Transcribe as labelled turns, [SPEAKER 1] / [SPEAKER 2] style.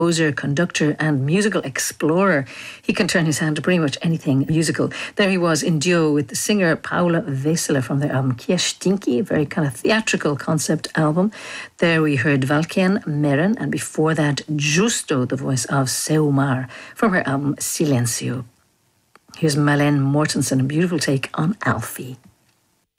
[SPEAKER 1] composer, conductor and musical explorer. He can turn his hand to pretty much anything musical. There he was in duo with the singer Paula Vesela from their album Kiesztinki, a very kind of theatrical concept album. There we heard Valken Meren, and before that Justo, the voice of Seumar from her album Silencio. Here's Malene Mortensen, a beautiful take on Alfie.